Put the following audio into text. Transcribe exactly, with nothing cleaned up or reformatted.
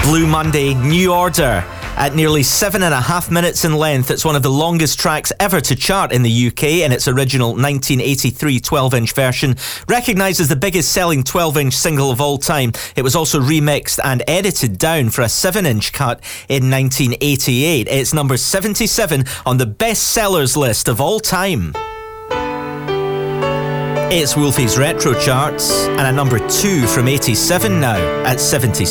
Blue Monday, New Order. At nearly seven and a half minutes in length, it's one of the longest tracks ever to chart in the U K in its original nineteen eighty-three twelve-inch version. Recognised as the biggest selling twelve-inch single of all time, it was also remixed and edited down for a seven-inch cut in nineteen eighty-eight. It's number seventy-seven on the best sellers list of all time. It's Wolfie's Retro Charts, and a number two from eighty-seven now at seventy-six.